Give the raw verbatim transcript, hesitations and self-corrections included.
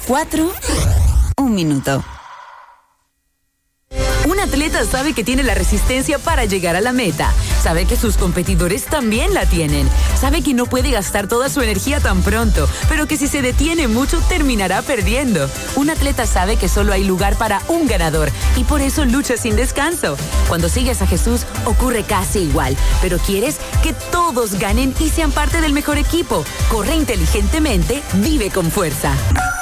cuatro, un minuto. Un atleta sabe que tiene la resistencia para llegar a la meta. Sabe que sus competidores también la tienen. Sabe que no puede gastar toda su energía tan pronto, pero que si se detiene mucho terminará perdiendo. Un atleta sabe que solo hay lugar para un ganador y por eso lucha sin descanso. Cuando sigues a Jesús ocurre casi igual, pero quieres que todos ganen y sean parte del mejor equipo. Corre inteligentemente, vive con fuerza.